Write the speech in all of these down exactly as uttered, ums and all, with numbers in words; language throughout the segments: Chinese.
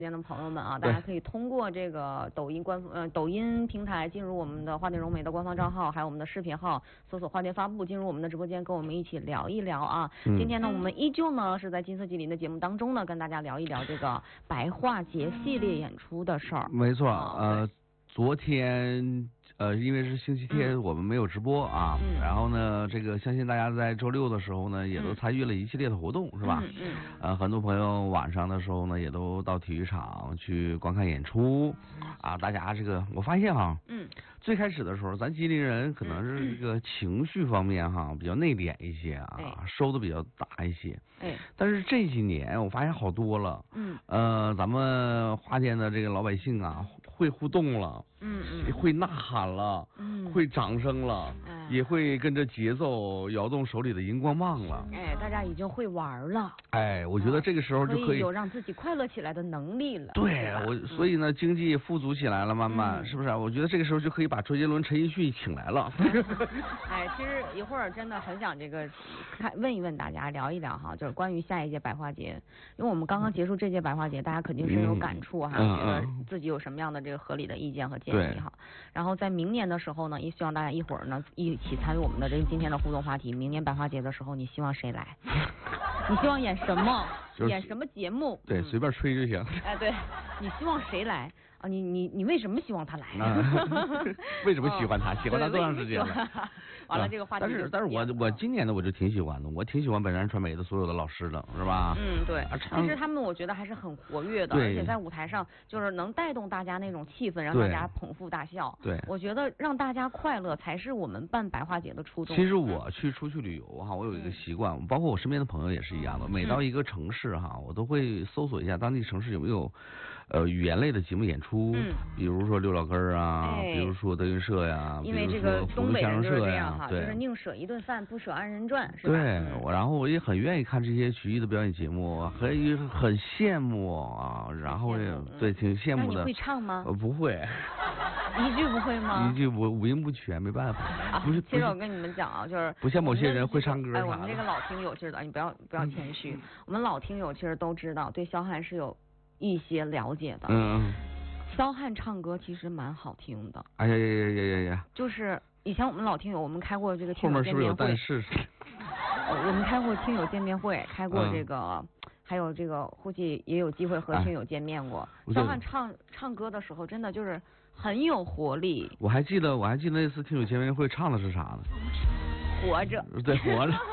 间的朋友们啊，大家可以通过这个抖音官呃抖音平台进入我们的花蝶融媒的官方账号，还有我们的视频号，搜索花蝶发布，进入我们的直播间，跟我们一起聊一聊啊。嗯、今天呢，我们依旧呢是在金色吉林的节目当中呢，跟大家聊一聊这个白话节系列演出的事儿。 没错，啊、呃，昨天。呃，因为是星期天，我们没有直播啊。嗯。然后呢，这个相信大家在周六的时候呢，也都参与了一系列的活动，是吧？ 嗯嗯。 呃，很多朋友晚上的时候呢，也都到体育场去观看演出。啊，大家这个我发现哈，嗯，最开始的时候，咱吉林人可能是这个情绪方面哈比较内敛一些啊， 哎、 收的比较大一些。 哎。 但是这几年我发现好多了。嗯。呃，咱们花间的这个老百姓啊，会互动了。嗯嗯。会呐喊了。嗯。会掌声了。哎。也会跟着节奏摇动手里的荧光棒了。 哎，大家已经会玩了。 哎，我觉得这个时候就可以。 可以有让自己快乐起来的能力了。 对，我所以呢，经济也富足起来了，慢慢、嗯、是不是？我觉得这个时候就可以把周杰伦、陈奕迅请来了。 哎，其实一会儿真的很想这个看问一问大家，聊一聊哈，就是关于下一届百花节，因为我们刚刚结束这届百花节，大家肯定深有感触哈，嗯、觉得自己有什么样的这个合理的意见和建议哈。然后在明年的时候呢，也希望大家一会儿呢一起参与我们的这个今天的互动话题。明年百花节的时候，你希望谁来？你希望演什么？就是、演什么节目？ 对，嗯、随便吹就行。 哎，对，你希望谁来？啊，你你你为什么希望他来？ 为什么喜欢他？喜欢他多长时间了？ 完了，这个话题。 但是但是我我今年的我就挺喜欢的，我挺喜欢本山传媒的所有的老师的，是吧？ 嗯，对。其实他们我觉得还是很活跃的，而且在舞台上就是能带动大家那种气氛，让大家捧腹大笑。 对。 我觉得让大家快乐才是我们办百花节的初衷。 其实我去出去旅游哈，我有一个习惯，包括我身边的朋友也是一样的，每到一个城市哈，我都会搜索一下当地城市有没有呃语言类的节目演出。嗯，比如说六老根儿啊， 哎、 比如说德云社呀， 因为这个东北人就是这样哈， 对， 就是宁舍一顿饭，不舍安人转，是吧？ 对，我然后我也很愿意看这些曲艺的表演节目，很很羡慕啊，然后也对挺羡慕的。 那你会唱吗？ 呃，不会， 一句不会吗？ 一句我五音不全，没办法。 啊、不是，其实我跟你们讲啊，就是不像某些人会唱歌啥的。 哎，我们这个老听友知道，你不要不要谦虚，我们老听友其实都知道，对萧汉是有一些了解的。嗯。萧汉唱歌其实蛮好听的。 哎呀呀呀呀呀呀！ 就是以前我们老听友，我们开过这个听友见面会。 后面是不是有但是？ 我们开过听友见面会，开过这个，嗯、还有这个，估计也有机会和听友见面过。哎、萧汉唱唱歌的时候，真的就是很有活力。 我还记得，我还记得那次听友见面会唱的是啥呢？ 活着。 对，活着。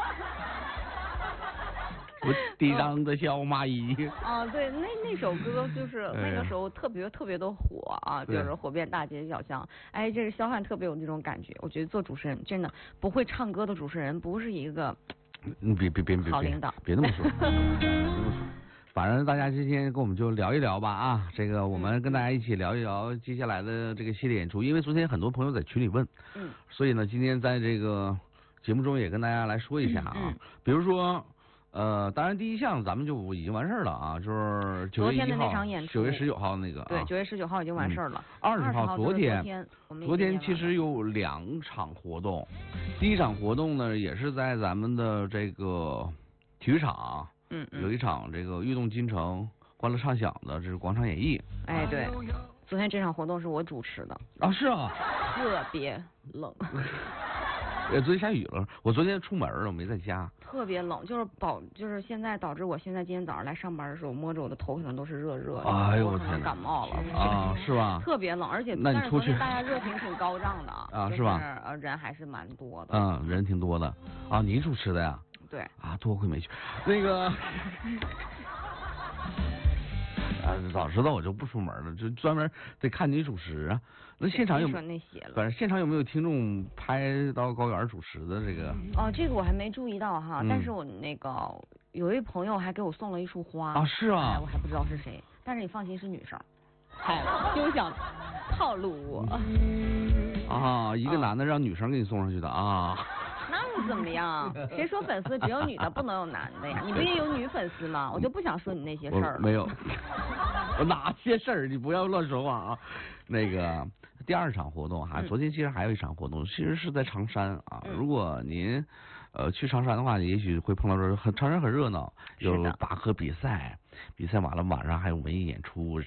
我地上的小蚂蚁。 啊，对，那那首歌就是那个时候特别特别的火啊，就是火遍大街小巷。哎，这是萧汉特别有这种感觉。我觉得做主持人真的不会唱歌的主持人不是一个， 嗯，别别别别好领导， 别那么说。反正大家今天跟我们就聊一聊吧啊，这个我们跟大家一起聊一聊接下来的这个系列演出，因为昨天很多朋友在群里问，嗯，所以呢，今天在这个节目中也跟大家来说一下啊，嗯嗯、比如说。呃，当然第一项咱们就已经完事儿了啊，就是九月一号、九月十九号那个、啊。 对，九月十九号已经完事儿了。 二十、嗯、号昨天， 昨天， 昨天其实有两场活动，第一场活动呢也是在咱们的这个体育场，嗯，嗯有一场这个悦动京城欢乐畅享的，这是广场演艺。 哎，对，昨天这场活动是我主持的。 啊，是啊。 特别冷。 呃，昨天下雨了，我昨天出门了，我没在家。 特别冷，就是导，就是现在导致我现在今天早上来上班的时候，摸着我的头可能都是热热的。 哎呦我天，感冒了啊，是吧？ 特别冷，而且那你出去， 大家热情挺高涨的啊，是吧？ 呃，人还是蛮多的。 嗯，人挺多的啊，你主持的呀？ 对。 啊，多亏没去，那个。啊，早知道我就不出门了，就专门得看你主持啊。那现场有说那些了， 反正现场有没有听众拍到高原主持的这个？ 哦，这个我还没注意到哈，嗯、但是我那个有一朋友还给我送了一束花啊，是啊， 哎、我还不知道是谁，但是你放心是女生，嗨，休想套路我。 啊，一个男的让女生给你送上去的啊。 那又怎么样？谁说粉丝只有女的不能有男的呀？你不也有女粉丝吗？我就不想说你那些事儿了。 没有，我哪些事儿？你不要乱说话啊！那个第二场活动哈，昨天其实还有一场活动，其实是在长山啊。如果您呃去长山的话，也许会碰到这很长山很热闹，有拔河比赛， 比赛完了晚上还有文艺演出，